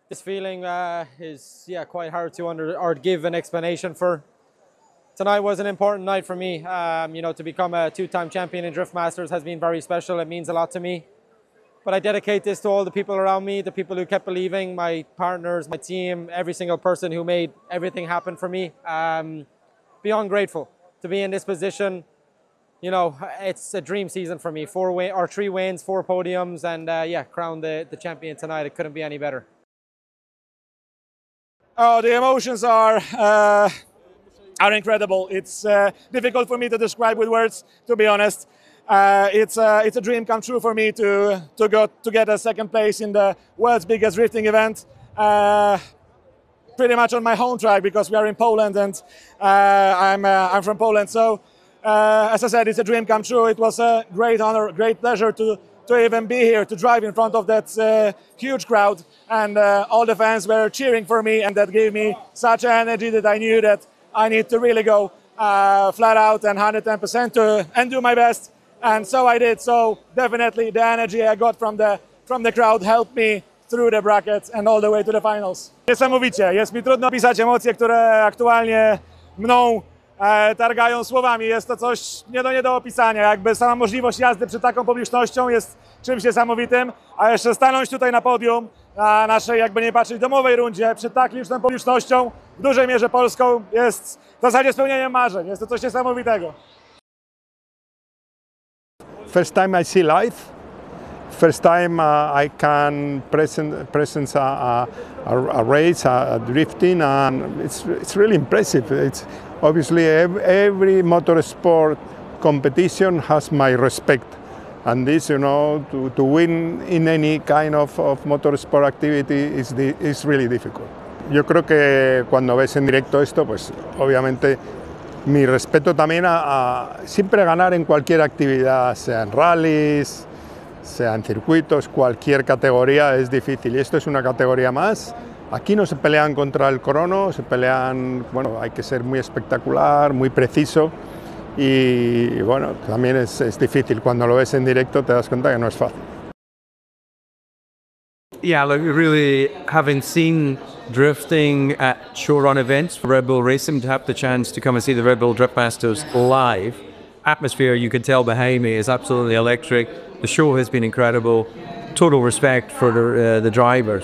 This feeling is quite hard to give an explanation for. Tonight was an important night for me. To become a two-time champion in Drift Masters has been very special. It means a lot to me. But I dedicate this to all the people around me, the people who kept believing, my partners, my team, every single person who made everything happen for me. Beyond grateful to be in this position. It's a dream season for me. 3 wins, 4 podiums, and crowned the champion tonight. It couldn't be any better. Oh, the emotions are incredible. It's difficult for me to describe with words, to be honest. It's a dream come true for me to get a second place in the world's biggest drifting event. Pretty much on my home track because we are in Poland and I'm from Poland. So as I said, it's a dream come true. It was a great honor, great pleasure to even be here, to drive in front of that huge crowd, and all the fans were cheering for me, and that gave me such energy that I knew that I need to really go flat out and 110% and do my best. And so I did. So definitely the energy I got from the crowd helped me through the brackets and all the way to the finals. Niesamowicie. Jest mi trudno opisać emocje, które aktualnie mną targają słowami. Jest to coś nie do opisania. Jakby sama możliwość jazdy przed taką publicznością jest czymś niesamowitym, a jeszcze stanąć tutaj na podium na naszej, jakby nie patrzeć, domowej rundzie przed tak liczną publicznością, w dużej mierze polską, jest w zasadzie spełnieniem marzeń. Jest to coś niesamowitego. First time I see live. First time I can presence a race, a drifting, and it's really impressive. It's obviously every motorsport competition has my respect, and this, to win in any kind of motorsport activity is really difficult. Yo creo que cuando ves en directo esto, pues obviamente mi respeto también a siempre ganar en cualquier actividad, sean rallies, sean circuitos, cualquier categoría es difícil, y esto es una categoría más. Aquí no se pelean contra el crono, se pelean, hay que ser muy espectacular, muy preciso, y también es difícil. Cuando lo ves en directo te das cuenta que no es fácil. Yeah, really having seen drifting at showrun events for Red Bull Racing, to have the chance to come and see the Red Bull Drift Masters live, atmosphere you can tell behind me is absolutely electric. The show has been incredible. Total respect for the drivers.